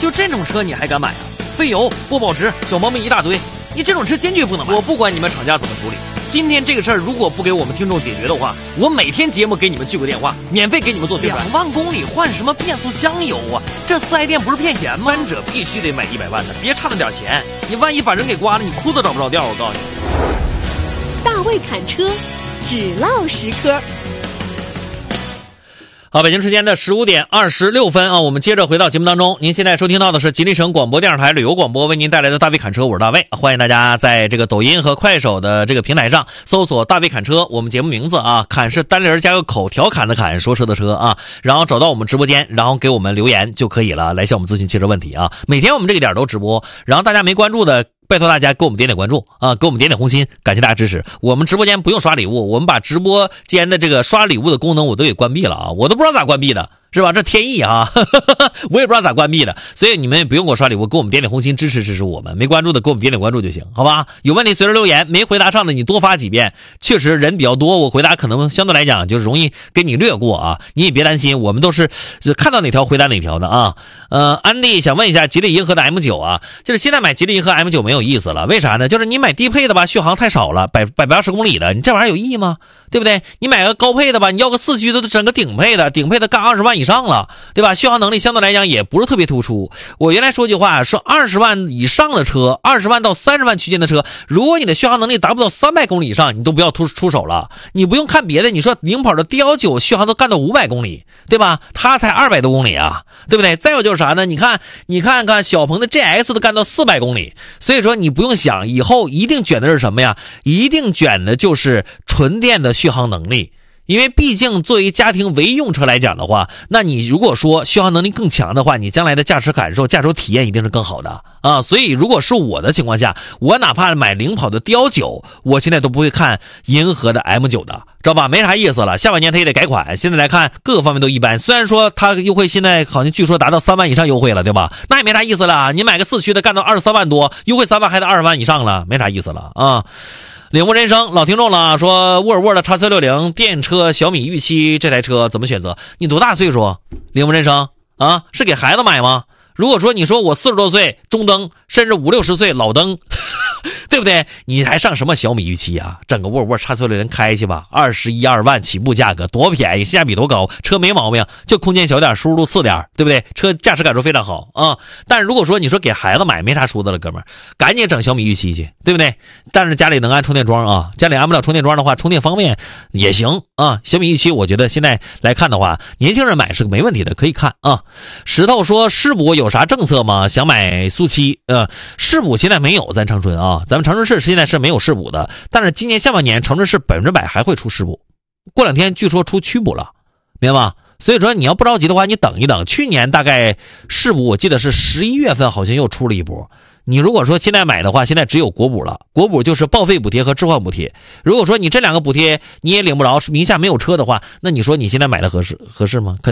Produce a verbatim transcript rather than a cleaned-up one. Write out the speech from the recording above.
就这种车你还敢买啊？费油、不保值、小毛病一大堆，你这种车坚决不能买。我不管你们厂家怎么处理，今天这个事儿如果不给我们听众解决的话，我每天节目给你们聚个电话，免费给你们做宣传。两万公里换什么变速箱油啊？这四 S 店不是骗钱吗？三者必须得买一百万的，别差那点钱，你万一把人给刮了，你裤子找不着调。我告诉你， 大卫侃车，只唠实科。 好，北京时间的十五点二十六分啊，我们接着回到节目当中。您现在收听到的是吉林省广播电视台旅游广播为您带来的大卫侃车，我是大卫，欢迎大家在这个抖音和快手的这个平台上搜索大卫侃车，我们节目名字啊，侃是单人加个口，调侃的侃，说车的车啊，然后找到我们直播间，然后给我们留言就可以了，来向我们咨询汽车问题啊。每天我们这个点都直播，然后大家没关注的，拜托大家给我们点点关注啊，给我们点点红心，感谢大家支持。我们直播间不用刷礼物，我们把直播间的这个刷礼物的功能我都给关闭了啊，我都不知道咋关闭的，是吧？这天意啊，呵呵呵，我也不知道咋关闭的，所以你们也不用给我刷礼物，给我们点点红心，支持支持我们。没关注的给我们点点关注就行，好吧？有问题随时留言，没回答上的你多发几遍。确实人比较多，我回答可能相对来讲就是容易给你略过啊，你也别担心，我们都是看到哪条回答哪条的啊。呃，安迪想问一下，吉利银河的 M 九 啊，就是现在买吉利银河 M 九 没有意思了，为啥呢？就是你买低配的吧，续航太少了，百百八十公里的，你这玩意儿有意义吗？对不对？你买个高配的吧，你要个四驱的，整个顶配的，顶配的干二十万以上了，对吧？续航能力相对来讲也不是特别突出。我原来说句话，说二十万以上的车，二十万到三十万区间的车，如果你的续航能力达不到三百公里以上，你都不要出出手了。你不用看别的，你说领跑的 D 十九 续航都干到五百公里，对吧？它才二百多公里啊，对不对？再有就是啥呢？你看，你看看小鹏的 G X 都干到四百公里，所以说你不用想，以后一定卷的是什么呀？一定卷的就是纯电的续航能力。因为毕竟作为家庭唯一用车来讲的话，那你如果说续航能力更强的话，你将来的驾驶感受、驾驶体验一定是更好的啊。所以如果是我的情况下，我哪怕买领跑的 D 十九，我现在都不会看银河的 M 九 的，知道吧？没啥意思了，下半年它也得改款。现在来看各个方面都一般，虽然说它优惠现在好像据说达到三万以上优惠了，对吧？那也没啥意思了，你买个四驱的干到二十三万多，优惠三万还得二十万以上了，没啥意思了啊。领悟人生老听众了，说沃尔沃的 X 四六零 电车小米预期这台车怎么选择？你多大岁数？领悟人生啊，是给孩子买吗？如果说你说我四十多岁中登，甚至五六十岁老登，对不对？你还上什么小米预期啊？整个沃尔沃 X 四六零开去吧，二十一二万起步价格，多便宜，性价比多高，车没毛病，就空间小点，舒适度次点，对不对？车驾驶感受非常好啊。但是如果说你说给孩子买，没啥说的了，哥们儿，赶紧整小米预期去，对不对？但是家里能安充电桩啊，家里安不了充电桩的话，充电方面也行啊。小米预期，我觉得现在来看的话，年轻人买是个没问题的，可以看啊。石头说世补有啥政策吗？想买速七，呃，世补现在没有，咱长春啊，咱们长春市现在是没有世补的，但是今年下半年长春市百分之百还会出世补，过两天据说出驱补了，明白吗？所以说你要不着急的话，你等一等。去年大概世补我记得是十一月份，好像又出了一波。你如果说现在买的话，现在只有国补了，国补就是报废补贴和置换补贴。如果说你这两个补贴你也领不着，名下没有车的话，那你说你现在买的合适合适吗？